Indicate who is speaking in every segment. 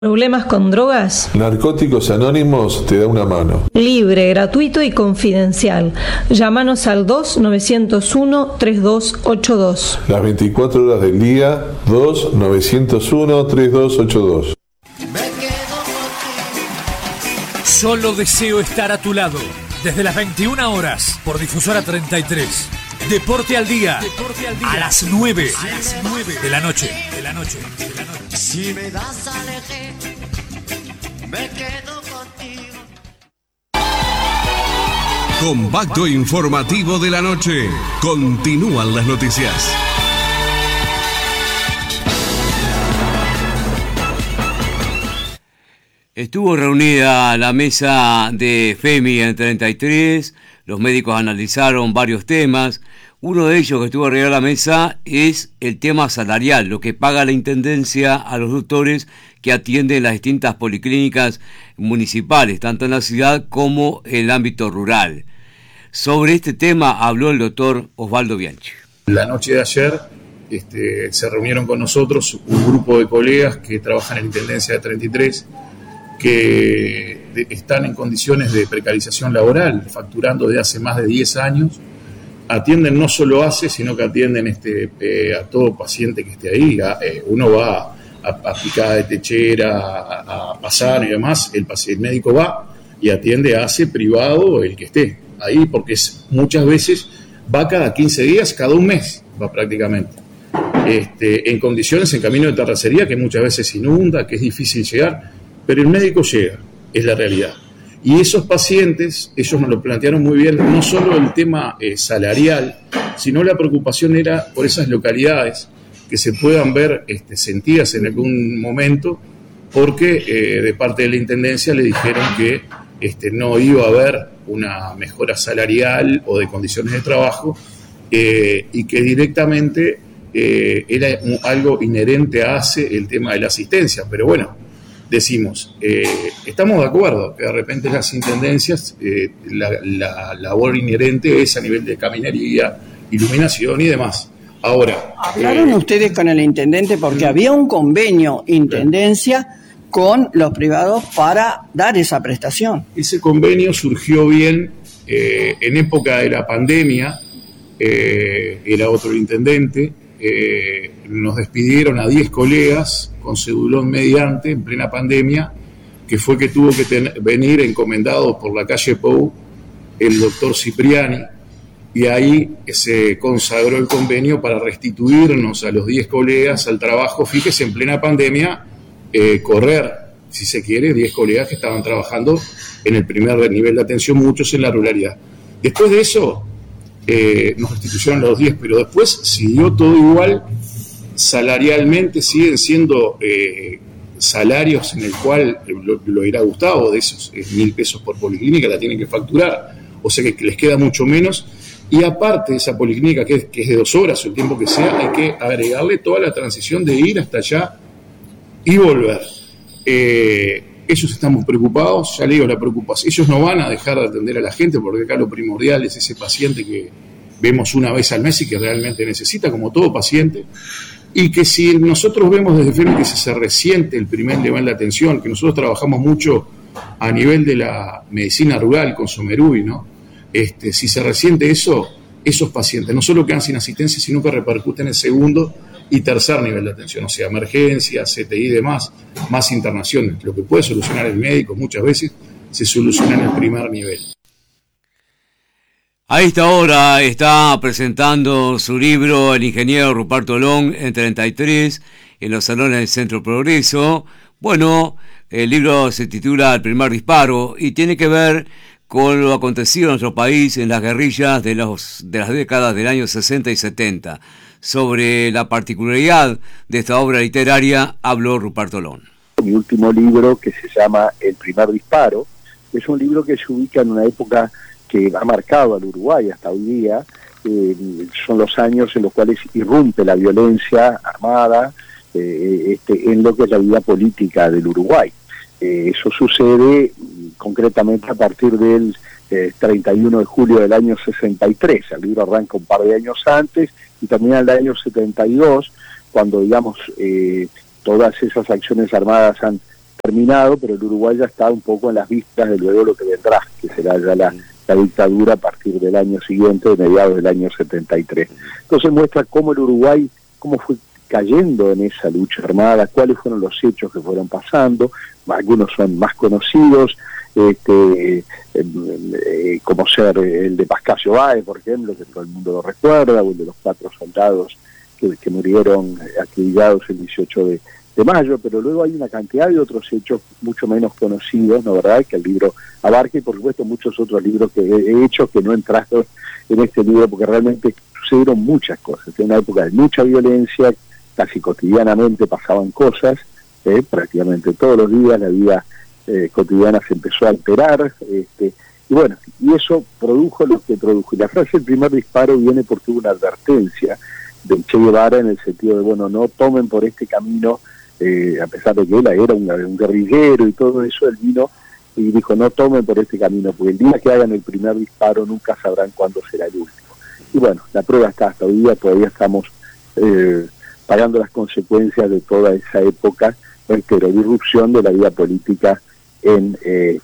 Speaker 1: ¿Problemas con drogas?
Speaker 2: Narcóticos Anónimos te da una mano.
Speaker 1: Libre, gratuito y confidencial. Llámanos al 2-901-3282.
Speaker 2: Las 24 horas del día, 2-901-3282.
Speaker 3: Solo deseo estar a tu lado. Desde las 21 horas, por Difusora 33. Deporte al día. A las 9 de la noche.
Speaker 4: Si me das a elegir, me quedo contigo.
Speaker 5: Compacto informativo de la noche. Continúan las noticias.
Speaker 6: Estuvo reunida la mesa de FEMI en 33. Los médicos analizaron varios temas. Uno de ellos que estuvo arriba de la mesa es el tema salarial, lo que paga la Intendencia a los doctores que atienden las distintas policlínicas municipales, tanto en la ciudad como en el ámbito rural. Sobre este tema habló el doctor Osvaldo Bianchi.
Speaker 7: La noche de ayer se reunieron con nosotros un grupo de colegas que trabajan en la Intendencia de 33, que están en condiciones de precarización laboral, facturando desde hace más de 10 años. Atienden no solo ACE, sino que atienden a todo paciente que esté ahí. Uno va a picada de techera, a pasar y demás, el médico va y atiende a ACE privado el que esté ahí, porque muchas veces va cada 15 días, cada un mes va prácticamente. En condiciones, en camino de terracería, que muchas veces inunda, que es difícil llegar, pero el médico llega, es la realidad. Y esos pacientes, ellos nos lo plantearon muy bien, no solo el tema salarial, sino la preocupación era por esas localidades que se puedan ver sentidas en algún momento, porque de parte de la Intendencia le dijeron que no iba a haber una mejora salarial o de condiciones de trabajo, y que directamente era algo inherente a ACE el tema de la asistencia. Pero bueno, decimos, estamos de acuerdo que de repente las intendencias, la labor inherente es a nivel de caminería, iluminación y demás. Ahora,
Speaker 8: ¿hablaron ustedes con el intendente? Porque había un convenio intendencia con los privados para dar esa prestación.
Speaker 7: Ese convenio surgió bien en época de la pandemia, era otro intendente. Nos despidieron a 10 colegas con cedulón mediante en plena pandemia, que fue que tuvo que venir encomendado por la calle Pou el doctor Cipriani, y ahí se consagró el convenio para restituirnos a los 10 colegas al trabajo. Fíjese, en plena pandemia, correr, si se quiere, 10 colegas que estaban trabajando en el primer nivel de atención, muchos en la ruralidad. Después de eso nos restituyeron los 10, pero después siguió todo igual. Salarialmente siguen siendo salarios en el cual lo irá Gustavo, de esos 1.000 pesos por policlínica la tienen que facturar, o sea que les queda mucho menos. Y aparte de esa policlínica que es de 2 horas o el tiempo que sea, hay que agregarle toda la transición de ir hasta allá y volver. Ellos estamos preocupados, ya le digo, la preocupación. Ellos no van a dejar de atender a la gente, porque acá lo primordial es ese paciente que vemos una vez al mes y que realmente necesita, como todo paciente, y que si nosotros vemos desde FEMI que se resiente el primer nivel de atención, que nosotros trabajamos mucho a nivel de la medicina rural con Somerui, ¿no? Si se resiente eso, esos pacientes no solo quedan sin asistencia, sino que repercuten en segundo y tercer nivel de atención, o sea, emergencia, CTI y demás, más internaciones. Lo que puede solucionar el médico muchas veces se soluciona en el primer nivel.
Speaker 6: A esta hora está presentando su libro el ingeniero Ruperto Long en 33 en los salones del Centro Progreso. Bueno, el libro se titula El primer disparo y tiene que ver con lo acontecido en nuestro país en las guerrillas de las décadas del año 60 y 70. Sobre la particularidad de esta obra literaria habló Ruperto Long.
Speaker 9: Mi último libro, que se llama El primer disparo, es un libro que se ubica en una época que ha marcado al Uruguay hasta hoy día. Son los años en los cuales irrumpe la violencia armada en lo que es la vida política del Uruguay. Eso sucede concretamente a partir del 31 de julio del año 63. El libro arranca un par de años antes y termina en el año 72, cuando, digamos, todas esas acciones armadas han terminado, pero el Uruguay ya está un poco en las vistas de luego lo que vendrá, que será ya la dictadura a partir del año siguiente, de mediados del año 73. Entonces muestra cómo el Uruguay, cómo fue cayendo en esa lucha armada, cuáles fueron los hechos que fueron pasando, algunos son más conocidos, como ser el de Pascasio Báez, por ejemplo, que todo el mundo lo recuerda, o el de los 4 soldados que murieron acribillados el 18 de mayo, pero luego hay una cantidad de otros hechos mucho menos conocidos, ¿no verdad?, que el libro abarca, y por supuesto muchos otros libros que he hecho que no he entrado en este libro, porque realmente sucedieron muchas cosas. En una época de mucha violencia, casi cotidianamente pasaban cosas, prácticamente todos los días la vida cotidiana se empezó a alterar, y bueno, y eso produjo lo que produjo. Y la frase "el primer disparo" viene porque hubo una advertencia del Che Guevara en el sentido de, bueno, no tomen por este camino, a pesar de que él era un guerrillero y todo eso, él vino y dijo, no tomen por este camino, porque el día que hagan el primer disparo nunca sabrán cuándo será el último. Y bueno, la prueba está hasta hoy día, todavía estamos pagando las consecuencias de toda esa época, pero de irrupción de la vida política en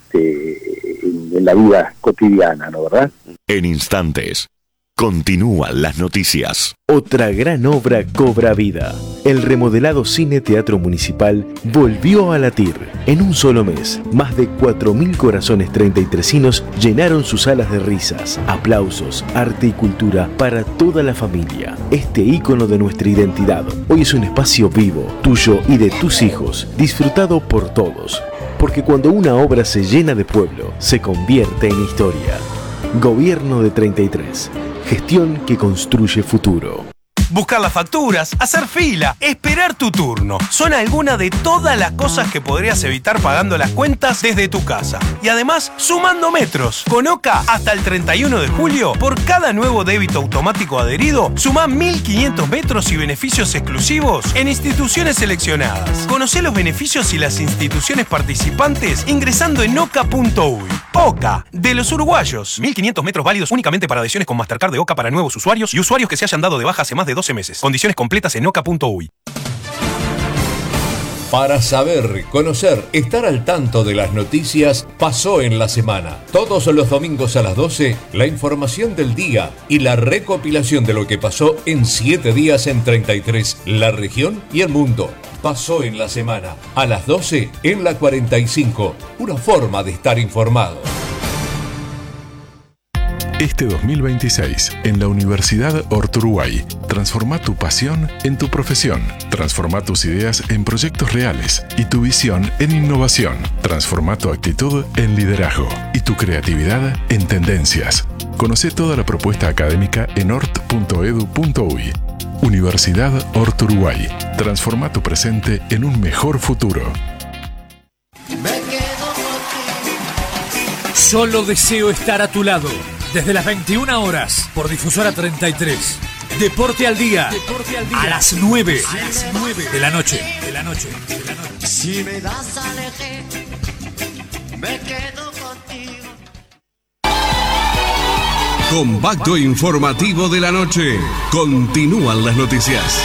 Speaker 9: la vida cotidiana, ¿no verdad?
Speaker 10: En instantes, continúan las noticias.
Speaker 11: Otra gran obra cobra vida. El remodelado Cine Teatro Municipal volvió a latir. En un solo mes, más de 4.000 corazones 33inos llenaron sus salas de risas, aplausos, arte y cultura para toda la familia. Este ícono de nuestra identidad hoy es un espacio vivo, tuyo y de tus hijos, disfrutado por todos. Porque cuando una obra se llena de pueblo, se convierte en historia. Gobierno de 33. Gestión que construye futuro.
Speaker 12: Buscar las facturas, hacer fila, esperar tu turno. Son algunas de todas las cosas que podrías evitar pagando las cuentas desde tu casa. Y además, sumando metros. Con OCA, hasta el 31 de julio, por cada nuevo débito automático adherido, sumá 1.500 metros y beneficios exclusivos en instituciones seleccionadas. Conocé los beneficios y las instituciones participantes ingresando en oca.uy. OCA, de los uruguayos. 1.500 metros válidos únicamente para adhesiones con Mastercard de OCA para nuevos usuarios y usuarios que se hayan dado de baja hace más de 12 meses. Condiciones completas en oca.uy.
Speaker 13: Para saber, conocer, estar al tanto de las noticias, pasó en la semana. Todos los domingos a las 12, la información del día y la recopilación de lo que pasó en 7 días en 33, la región y el mundo. Pasó en la semana, a las 12 en la 45. Una forma de estar informado.
Speaker 14: Este 2026, en la Universidad Orturuguay, transforma tu pasión en tu profesión. Transforma tus ideas en proyectos reales y tu visión en innovación. Transforma tu actitud en liderazgo y tu creatividad en tendencias. Conoce toda la propuesta académica en ort.edu.uy. Universidad Orturuguay. Transforma tu presente en un mejor futuro.
Speaker 3: Solo deseo estar a tu lado. Desde las 21 horas, por Difusora 33. Deporte al día. A las 9. De la noche.
Speaker 4: Si me das a elegir, me quedo contigo.
Speaker 5: Compacto informativo de la noche. Continúan las noticias.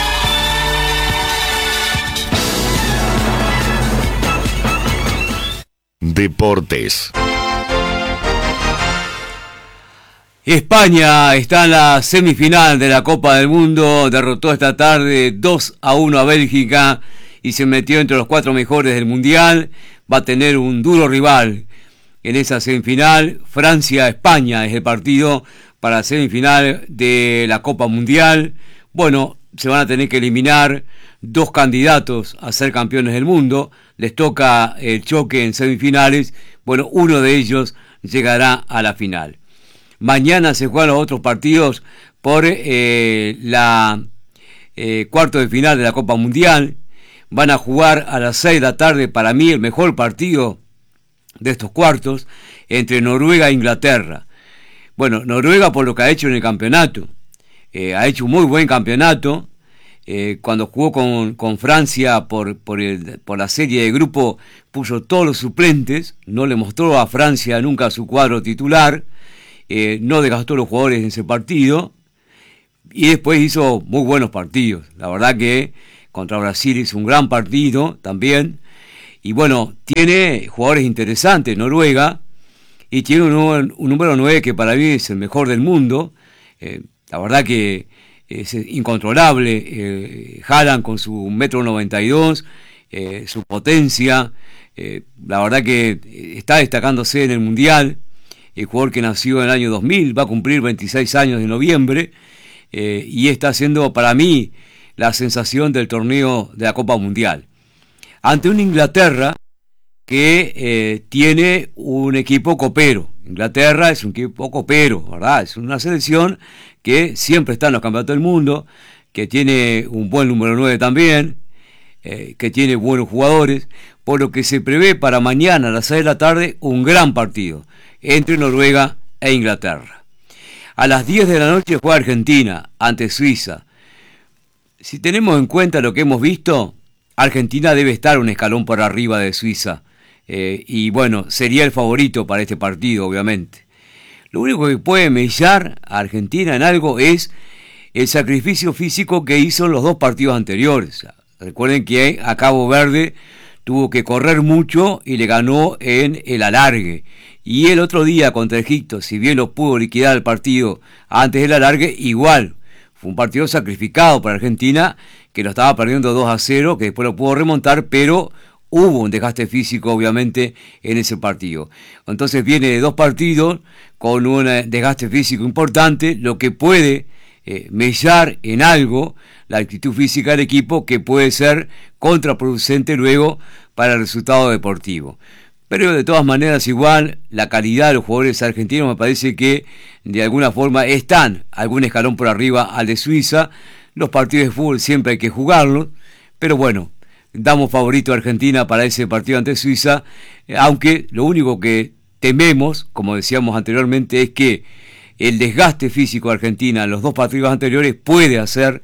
Speaker 10: Deportes.
Speaker 6: España está en la semifinal de la Copa del Mundo, derrotó esta tarde 2-1 a Bélgica y se metió entre los 4 mejores del Mundial. Va a tener un duro rival en esa semifinal. Francia-España es el partido para la semifinal de la Copa Mundial. Bueno, se van a tener que eliminar 2 candidatos a ser campeones del mundo. Les toca el choque en semifinales. Bueno, uno de ellos llegará a la final. Mañana se juegan los otros partidos por la cuarto de final de la Copa Mundial. Van a jugar a las 6 de la tarde, para mí el mejor partido de estos cuartos, entre Noruega e Inglaterra. Bueno, Noruega por lo que ha hecho en el campeonato. Ha hecho un muy buen campeonato. Cuando jugó con Francia por la serie de grupo, puso todos los suplentes. No le mostró a Francia nunca su cuadro titular. No desgastó los jugadores en ese partido y después hizo muy buenos partidos. La verdad que contra Brasil hizo un gran partido también, Y bueno, tiene jugadores interesantes, Noruega, y tiene un número 9 que para mí es el mejor del mundo. La verdad que es incontrolable. Haaland con su 1,92 m, su potencia. La verdad que está destacándose en el Mundial. El jugador que nació en el año 2000, va a cumplir 26 años en noviembre, y está siendo para mí la sensación del torneo de la Copa Mundial. Ante una Inglaterra que tiene un equipo copero. Inglaterra es un equipo copero, ¿verdad? Es una selección que siempre está en los campeonatos del mundo, que tiene un buen número 9 también, que tiene buenos jugadores, por lo que se prevé para mañana a las 6 de la tarde un gran partido entre Noruega e Inglaterra. A las 10 de la noche juega Argentina ante Suiza. Si tenemos en cuenta lo que hemos visto, Argentina debe estar un escalón por arriba de Suiza, y bueno, sería el favorito para este partido, obviamente. Lo único que puede mellar a Argentina en algo es el sacrificio físico que hizo en los 2 partidos anteriores. Recuerden que a Cabo Verde tuvo que correr mucho y le ganó en el alargue. Y el otro día contra Egipto, si bien lo pudo liquidar el partido antes del alargue, igual fue un partido sacrificado para Argentina, que lo estaba perdiendo 2-0, que después lo pudo remontar, pero hubo un desgaste físico obviamente en ese partido. Entonces viene de 2 partidos con un desgaste físico importante, lo que puede mellar en algo la actitud física del equipo, que puede ser contraproducente luego para el resultado deportivo. Pero de todas maneras, igual la calidad de los jugadores argentinos me parece que de alguna forma están algún escalón por arriba al de Suiza. Los partidos de fútbol siempre hay que jugarlos, pero bueno, damos favorito a Argentina para ese partido ante Suiza, aunque lo único que tememos, como decíamos anteriormente, es que el desgaste físico de Argentina en los 2 partidos anteriores puede hacer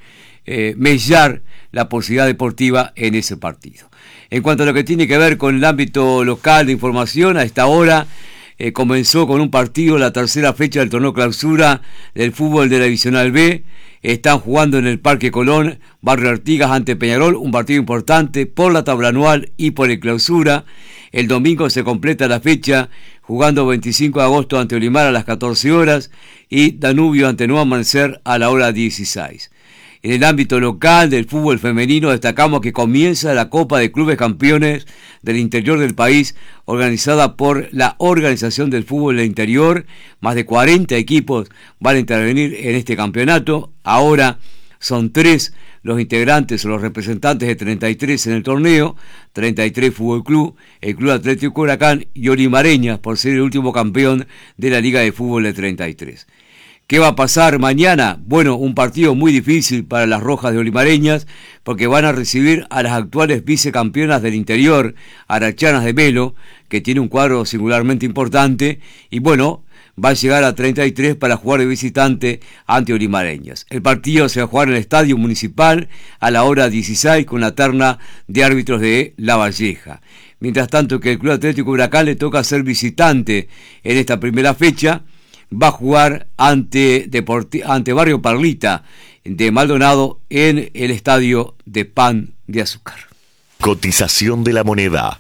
Speaker 6: mellar la posibilidad deportiva en ese partido. En cuanto a lo que tiene que ver con el ámbito local de información, a esta hora comenzó con un partido la tercera fecha del torneo clausura del fútbol de la Divisional B. Están jugando en el Parque Colón, Barrio Artigas ante Peñarol, un partido importante por la tabla anual y por el clausura. El domingo se completa la fecha jugando 25 de agosto ante Olimar a las 14 horas y Danubio ante Nuevo Amanecer a la hora 16. En el ámbito local del fútbol femenino destacamos que comienza la Copa de Clubes Campeones del Interior del país, organizada por la Organización del Fútbol del Interior. Más de 40 equipos van a intervenir en este campeonato. Ahora son 3 los integrantes o los representantes de 33 en el torneo: 33 Fútbol Club, el Club Atlético Huracán y Olimareñas, por ser el último campeón de la Liga de Fútbol de 33. ¿Qué va a pasar mañana? Bueno, un partido muy difícil para las Rojas de Olimareñas, porque van a recibir a las actuales vicecampeonas del interior, Arachanas de Melo, que tiene un cuadro singularmente importante, y bueno, va a llegar a 33 para jugar de visitante ante Olimareñas. El partido se va a jugar en el Estadio Municipal a la hora 16 con la terna de árbitros de La Valleja. Mientras tanto que el Club Atlético Huracán le toca ser visitante en esta primera fecha, va a jugar ante Barrio Parlita de Maldonado en el estadio de Pan de Azúcar.
Speaker 10: Cotización de la moneda.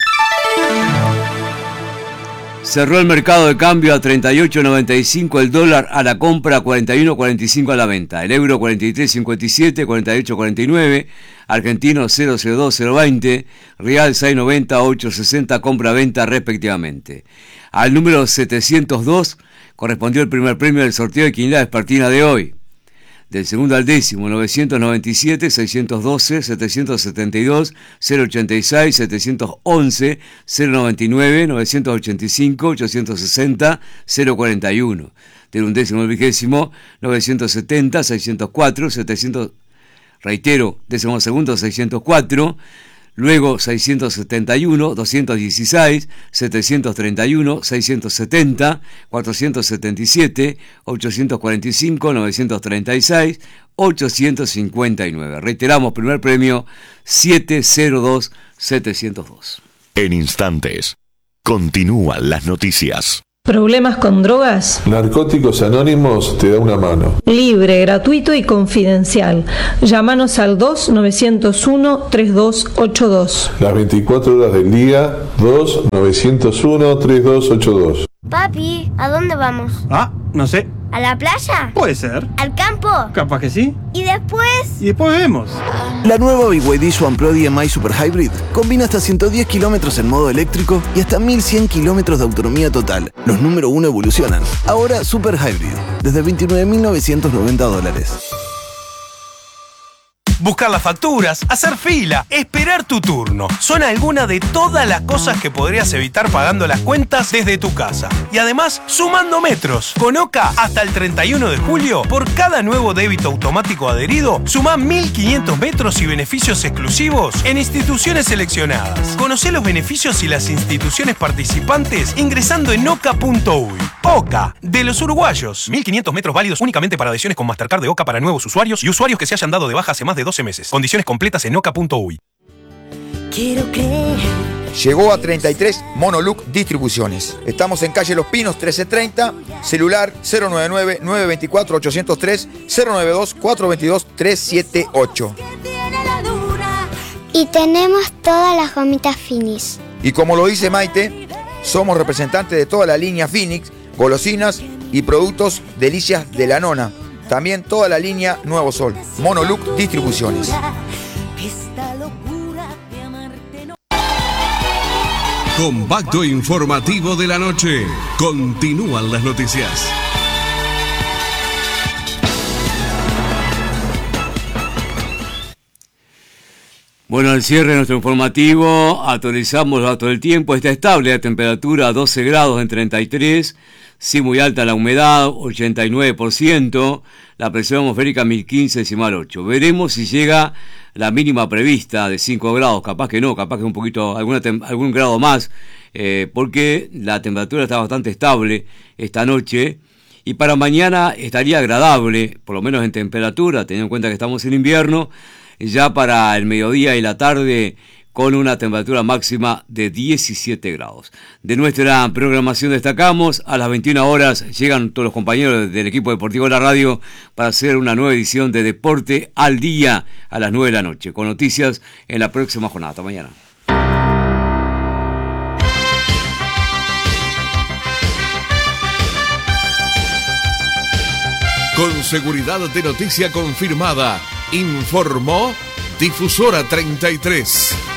Speaker 6: Cerró el mercado de cambio a 38.95 el dólar a la compra, 41.45 a la venta. El euro 43.57, 48.49, argentino 0.02, real 6.90, 8.60 compra-venta respectivamente. Al número 702 correspondió el primer premio del sorteo de Quiniela Vespertina de hoy. Del segundo al décimo, 997, 612, 772, 086, 711, 099, 985, 860, 041. Del undécimo al vigésimo, 970, 604, 700, reitero, décimo segundo, 604, luego 671, 216, 731, 670, 477, 845, 936, 859. Reiteramos, primer premio 702-702.
Speaker 10: En instantes, continúan las noticias.
Speaker 1: ¿Problemas con drogas?
Speaker 2: Narcóticos Anónimos te da una mano.
Speaker 1: Libre, gratuito y confidencial. Llámanos al 2-901-3282.
Speaker 2: Las 24 horas del día, 2-901-3282.
Speaker 15: Papi, ¿a dónde vamos?
Speaker 16: Ah, no sé.
Speaker 15: ¿A la playa?
Speaker 16: Puede ser.
Speaker 15: ¿Al campo?
Speaker 16: Capaz que sí.
Speaker 15: ¿Y después?
Speaker 16: Y después vemos.
Speaker 17: La nueva BYD Swan Pro DMI Super Hybrid combina hasta 110 kilómetros en modo eléctrico y hasta 1100 kilómetros de autonomía total. Los número 1 evolucionan. Ahora Super Hybrid, desde $29.990.
Speaker 12: Buscar las facturas, hacer fila, esperar tu turno. Son algunas de todas las cosas que podrías evitar pagando las cuentas desde tu casa. Y además, sumando metros. Con OCA, hasta el 31 de julio, por cada nuevo débito automático adherido, sumá 1.500 metros y beneficios exclusivos en instituciones seleccionadas. Conocé los beneficios y las instituciones participantes ingresando en oca.uy. OCA, de los uruguayos. 1.500 metros válidos únicamente para adhesiones con Mastercard de OCA para nuevos usuarios y usuarios que se hayan dado de baja hace más de 12 meses. Condiciones completas en oca.uy.
Speaker 18: Quiero creer. Llegó a 33 Monoluc Distribuciones. Estamos en calle Los Pinos 1330, celular 099-924-803, 092-422-378.
Speaker 19: Y tenemos todas las gomitas Finis.
Speaker 18: Y como lo dice Maite, somos representantes de toda la línea Phoenix, golosinas y productos delicias de la nona. También toda la línea Nuevo Sol. Monoluc Distribuciones.
Speaker 5: Compacto informativo de la noche. Continúan las noticias.
Speaker 6: Bueno, al cierre de nuestro informativo, actualizamos los datos del tiempo. Está estable la temperatura a 12 grados en 33, sí muy alta la humedad, 89%, la presión atmosférica 1015,8. Veremos si llega la mínima prevista de 5 grados, capaz que no, capaz que un poquito, algún grado más, porque la temperatura está bastante estable esta noche. Y para mañana estaría agradable, por lo menos en temperatura, teniendo en cuenta que estamos en invierno, ya para el mediodía y la tarde con una temperatura máxima de 17 grados. De nuestra programación destacamos, a las 21 horas llegan todos los compañeros del equipo deportivo de la radio para hacer una nueva edición de Deporte al Día a las 9 de la noche, con noticias en la próxima jornada. Hasta mañana.
Speaker 5: Con seguridad de noticia confirmada, informó Difusora 33.